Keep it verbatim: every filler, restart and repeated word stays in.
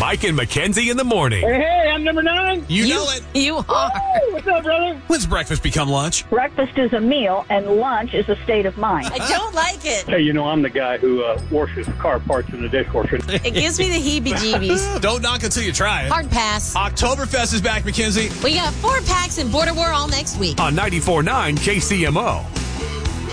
Mike and Mackenzie in the morning. Hey, hey, I'm number nine. You, You- know it. You are. Hey, what's up, brother? When's breakfast become lunch? Breakfast is a meal, and lunch is a state of mind. I don't like it. Hey, you know, I'm the guy who uh, washes car parts in the dishwasher. It gives me the heebie-jeebies. Don't knock until you try it. Hard pass. Oktoberfest is back, Mackenzie. We got four packs in Border War all next week. On ninety-four point nine K C M O.